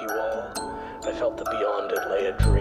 you all. I felt that beyond it lay a dream.